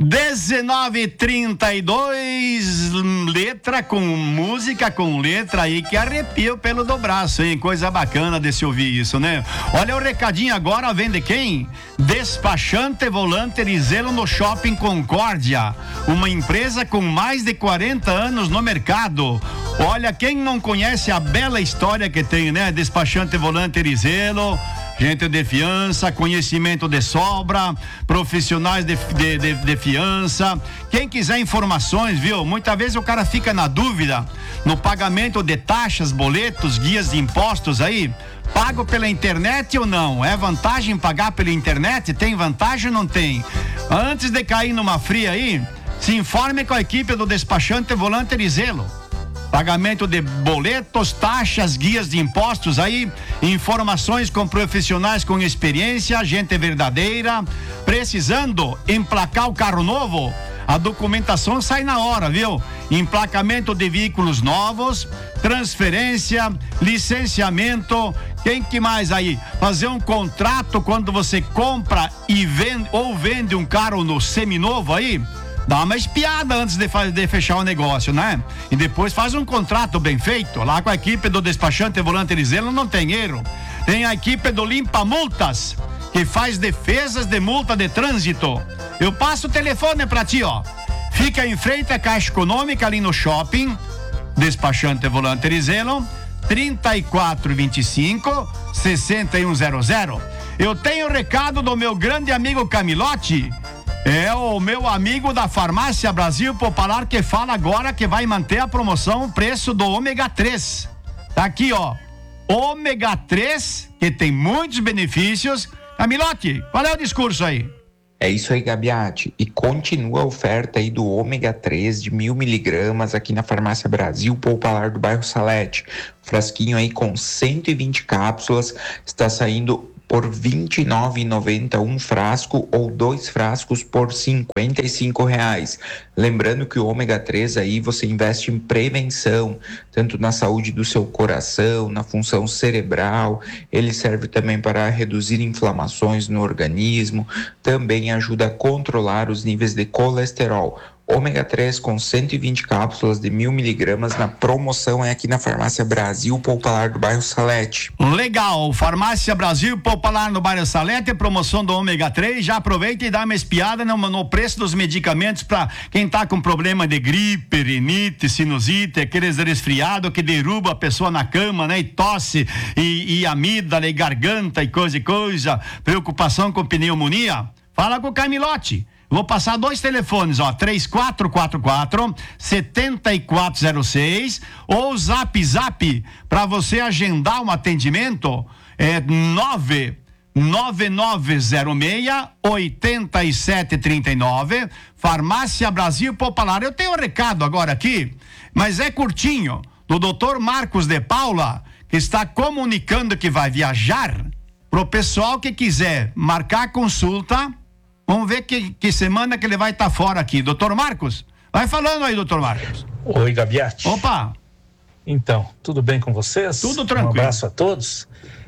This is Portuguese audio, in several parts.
19h32, letra com música, com letra aí que arrepia pelo do braço, hein? Coisa bacana de se ouvir isso, né? Olha o recadinho agora, vem de quem? Despachante Volante Zelo no Shopping Concórdia, uma empresa com mais de 40 anos no mercado. Olha, quem não conhece a bela história que tem, né? Despachante Volante Zelo, gente de fiança, conhecimento de sobra, profissionais de fiança. Quem quiser informações, viu? Muitas vezes o cara fica na dúvida no pagamento de taxas, boletos, guias de impostos aí. Pago pela internet ou não? É vantagem pagar pela internet? Tem vantagem ou não tem? Antes de cair numa fria aí, se informe com a equipe do Despachante Volante Zelo. Pagamento de boletos, taxas, guias de impostos aí, informações com profissionais com experiência, gente verdadeira. Precisando emplacar o carro novo? A documentação sai na hora, viu? Emplacamento de veículos novos, transferência, licenciamento. Quem que mais aí? Fazer um contrato quando você compra e vende ou vende um carro no seminovo aí? Dá uma espiada antes de fechar o negócio, né? E depois faz um contrato bem feito. Lá com a equipe do Despachante Volante Zelo não tem erro. Tem a equipe do Limpa Multas, que faz defesas de multa de trânsito. Eu passo o telefone pra ti, ó. Fica em frente à Caixa Econômica ali no shopping. Despachante Volante Zelo, 3425-6100. Eu tenho o recado do meu grande amigo Camilotti. É o meu amigo da Farmácia Brasil Popular que fala agora que vai manter a promoção, o preço do ômega 3. Tá aqui, ó. Ômega 3, que tem muitos benefícios. Camilotti, qual é o discurso aí? É isso aí, Gabiati. E continua a oferta aí do ômega 3 de 1000 miligramas aqui na Farmácia Brasil Popular do bairro Salete. Frasquinho aí com 120 cápsulas está saindo por R$ 29,90 um frasco ou 2 frascos por R$ 55,00. Lembrando que o ômega 3 aí você investe em prevenção, tanto na saúde do seu coração, na função cerebral. Ele serve também para reduzir inflamações no organismo, também ajuda a controlar os níveis de colesterol. Ômega 3 com 120 cápsulas de 1000 miligramas na promoção é aqui na Farmácia Brasil Popular do bairro Salete. Legal, Farmácia Brasil Popular no bairro Salete, promoção do ômega 3. Já aproveita e dá uma espiada no preço dos medicamentos para quem tá com problema de gripe, rinite, sinusite, aqueles resfriados que derruba a pessoa na cama, né? E tosse, e amígdala, e garganta, e coisa, preocupação com pneumonia. Fala com o Camilotti. Vou passar 2 telefones, ó, 3444-7406 ou zap para você agendar um atendimento, 99906-8739, Farmácia Brasil Popular. Eu tenho um recado agora aqui, mas é curtinho, do Dr. Marcos de Paula, que está comunicando que vai viajar. Pro pessoal que quiser marcar consulta, vamos ver que semana que ele vai estar fora aqui. Doutor Marcos, vai falando aí, doutor Marcos. Oi, Gabiati. Opa. Então, tudo bem com vocês? Tudo tranquilo. Um abraço a todos.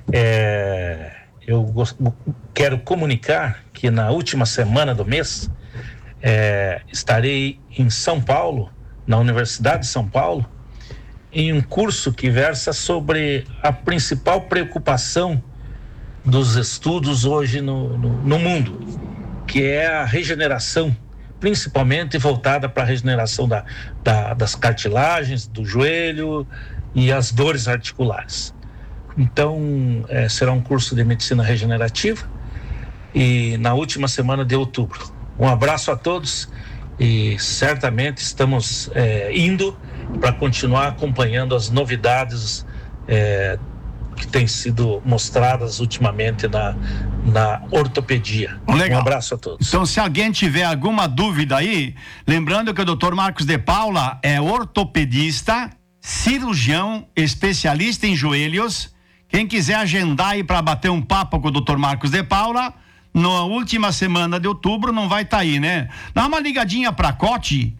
Eu quero comunicar que na última semana do mês estarei em São Paulo, na Universidade de São Paulo, em um curso que versa sobre a principal preocupação dos estudos hoje no mundo, que é a regeneração, principalmente voltada para a regeneração das cartilagens, do joelho e as dores articulares. Então, será um curso de medicina regenerativa e na última semana de outubro. Um abraço a todos e certamente estamos indo para continuar acompanhando as novidades que têm sido mostradas ultimamente na ortopedia. Legal. Um abraço a todos. Então, se alguém tiver alguma dúvida aí, lembrando que o Dr. Marcos de Paula é ortopedista, cirurgião, especialista em joelhos. Quem quiser agendar aí para bater um papo com o Dr. Marcos de Paula, na última semana de outubro não vai estar aí, né? Dá uma ligadinha para Cote,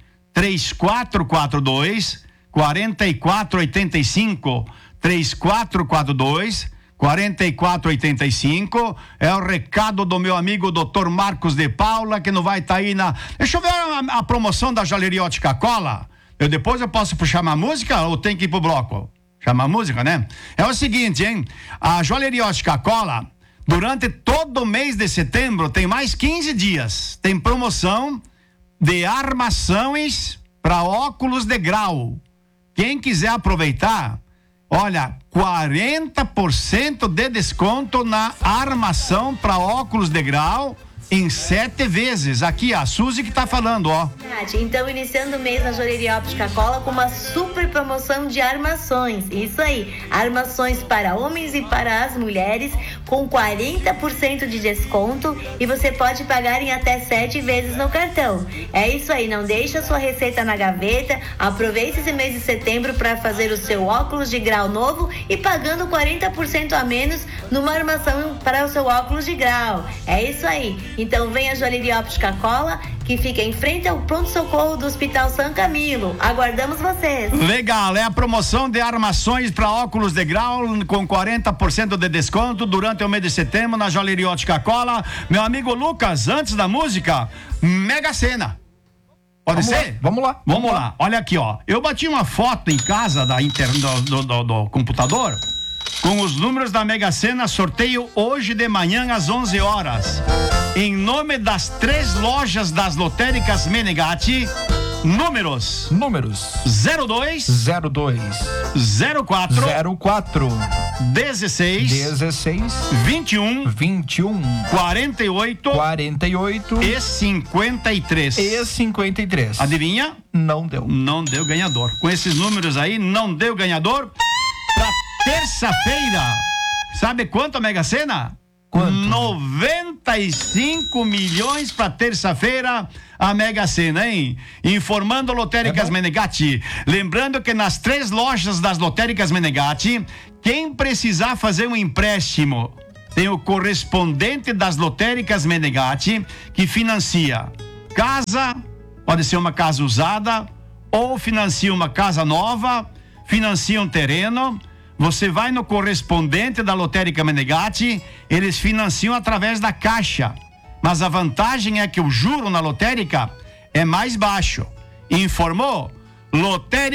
3442 4485, 3442 4485. É o recado do meu amigo Dr. Marcos de Paula, que não vai estar aí na... Deixa eu ver a promoção da Joalheria Ótica Cola. Depois eu posso chamar a música ou tem que ir pro bloco? Chamar a música, né? É o seguinte, hein? A Joalheria Ótica Cola, durante todo o mês de setembro, tem mais 15 dias. Tem promoção de armações para óculos de grau. Quem quiser aproveitar, olha, 40% de desconto na armação para óculos de grau em 7 vezes. Aqui, a Suzy que tá falando, ó. Então, iniciando o mês na Joalheria Ótica Cola com uma super promoção de armações. Isso aí, armações para homens e para as mulheres com 40% de desconto e você pode pagar em até 7 vezes no cartão. É isso aí, não deixa a sua receita na gaveta, aproveite esse mês de setembro para fazer o seu óculos de grau novo e pagando 40% a menos numa armação para o seu óculos de grau. É isso aí. Então vem a Joalheria Ótica Cola, que fica em frente ao pronto-socorro do Hospital São Camilo. Aguardamos vocês. Legal, é a promoção de armações para óculos de grau com 40% de desconto durante o mês de setembro na Joalheria Ótica Cola. Meu amigo Lucas, antes da música, Mega Sena. Pode ser? Vamos lá. Vamos lá. Olha aqui, ó. Eu bati uma foto em casa do computador com os números da Mega Sena, sorteio hoje de manhã às 11 horas. Em nome das 3 lojas das lotéricas Menegatti, números 02 04 16 21 48 e 53. Adivinha? Não deu. Não deu ganhador. Com esses números aí, não deu ganhador. Pra terça-feira, sabe quanto a Mega Sena? Quanto? 95 milhões para terça-feira a Mega Sena, hein? Informando Lotéricas Menegatti. Lembrando que nas 3 lojas das Lotéricas Menegatti, quem precisar fazer um empréstimo, tem o correspondente das Lotéricas Menegatti que financia casa, pode ser uma casa usada, ou financia uma casa nova, financia um terreno. Você vai no correspondente da Lotérica Menegatti, eles financiam através da Caixa. Mas a vantagem é que o juro na lotérica é mais baixo. Informou? Lotérica